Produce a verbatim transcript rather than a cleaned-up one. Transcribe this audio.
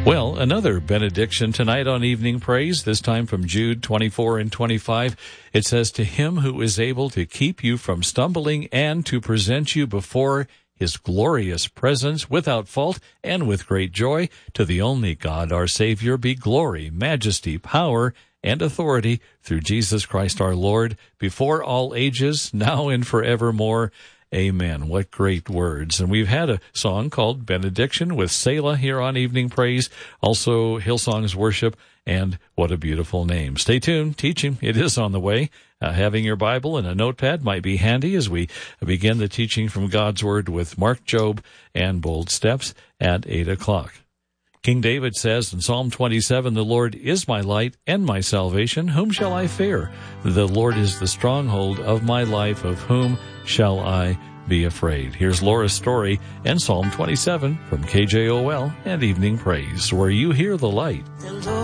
Well, another benediction tonight on Evening Praise, this time from Jude twenty-four and twenty-five. It says, "To him who is able to keep you from stumbling and to present you before his glorious presence without fault and with great joy, to the only God, our Savior, be glory, majesty, power, and authority through Jesus Christ our Lord, before all ages, now and forevermore. Amen." What great words. And we've had a song called Benediction with Selah here on Evening Praise, also Hillsong's Worship, and what a beautiful name. Stay tuned. Teaching, it is on the way. Uh, having your Bible and a notepad might be handy as we begin the teaching from God's Word with Mark Jobe and Bold Steps at eight o'clock. King David says in Psalm twenty-seven, "The Lord is my light and my salvation. Whom shall I fear? The Lord is the stronghold of my life. Of whom shall I be afraid?" Here's Laura's story and Psalm twenty-seven from K J O L and Evening Praise, where you hear the light.